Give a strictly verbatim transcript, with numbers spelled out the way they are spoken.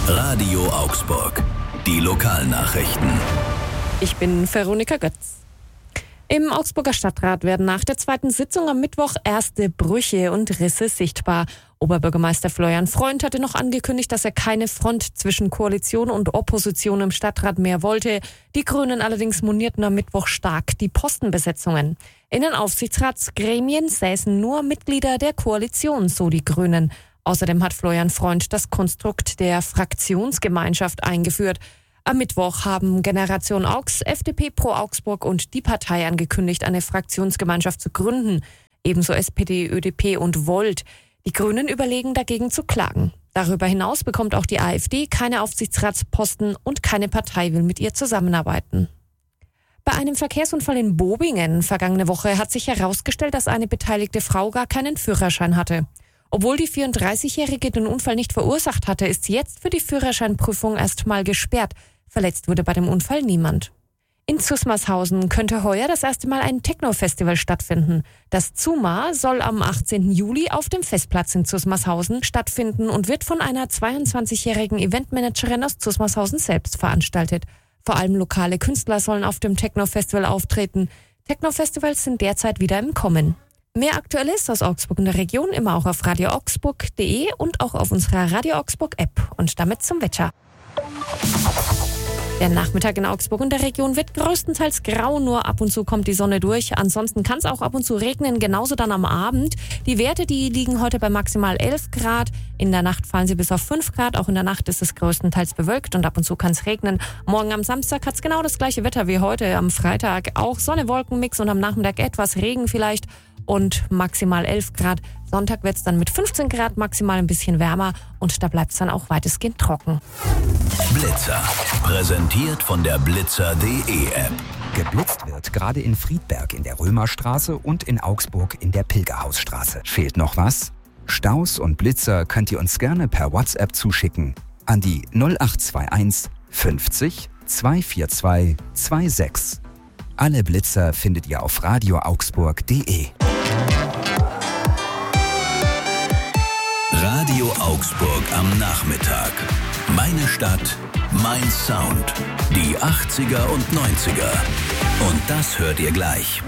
Radio Augsburg. Die Lokalnachrichten. Ich bin Veronika Götz. Im Augsburger Stadtrat werden nach der zweiten Sitzung am Mittwoch erste Brüche und Risse sichtbar. Oberbürgermeister Florian Freund hatte noch angekündigt, dass er keine Front zwischen Koalition und Opposition im Stadtrat mehr wollte. Die Grünen allerdings monierten am Mittwoch stark die Postenbesetzungen. In den Aufsichtsratsgremien säßen nur Mitglieder der Koalition, so die Grünen. Außerdem hat Florian Freund das Konstrukt der Fraktionsgemeinschaft eingeführt. Am Mittwoch haben Generation Augs, F D P, Pro Augsburg und die Partei angekündigt, eine Fraktionsgemeinschaft zu gründen. Ebenso S P D, Ö D P und Volt. Die Grünen überlegen dagegen zu klagen. Darüber hinaus bekommt auch die AfD keine Aufsichtsratsposten und keine Partei will mit ihr zusammenarbeiten. Bei einem Verkehrsunfall in Bobingen vergangene Woche hat sich herausgestellt, dass eine beteiligte Frau gar keinen Führerschein hatte. Obwohl die vierunddreißigjährige den Unfall nicht verursacht hatte, ist sie jetzt für die Führerscheinprüfung erstmal gesperrt. Verletzt wurde bei dem Unfall niemand. In Zusmarshausen könnte heuer das erste Mal ein Techno-Festival stattfinden. Das Zuma soll am achtzehnten Juli auf dem Festplatz in Zusmarshausen stattfinden und wird von einer zweiundzwanzigjährigen Eventmanagerin aus Zusmarshausen selbst veranstaltet. Vor allem lokale Künstler sollen auf dem Techno-Festival auftreten. Techno-Festivals sind derzeit wieder im Kommen. Mehr Aktuelles aus Augsburg und der Region immer auch auf radio augsburg punkt de und auch auf unserer Radio Augsburg App. Und damit zum Wetter. Der Nachmittag in Augsburg und der Region wird größtenteils grau, nur ab und zu kommt die Sonne durch. Ansonsten kann es auch ab und zu regnen, genauso dann am Abend. Die Werte, die liegen heute bei maximal elf Grad. In der Nacht fallen sie bis auf fünf Grad. Auch in der Nacht ist es größtenteils bewölkt und ab und zu kann es regnen. Morgen am Samstag hat es genau das gleiche Wetter wie heute am Freitag. Auch Sonne-Wolken-Mix und am Nachmittag etwas Regen vielleicht und maximal elf Grad. Sonntag wird es dann mit fünfzehn Grad maximal ein bisschen wärmer und da bleibt es dann auch weitestgehend trocken. Blitzer. Präsentiert von der blitzer punkt de App. Geblitzt wird gerade in Friedberg in der Römerstraße und in Augsburg in der Pilgerhausstraße. Fehlt noch was? Staus und Blitzer könnt ihr uns gerne per WhatsApp zuschicken an die null acht zwei eins fünfzig zweihundertzweiundvierzig sechsundzwanzig. Alle Blitzer findet ihr auf radio augsburg punkt de. Radio Augsburg am Nachmittag. Meine Stadt, mein Sound. Die achtziger und neunziger. Und das hört ihr gleich.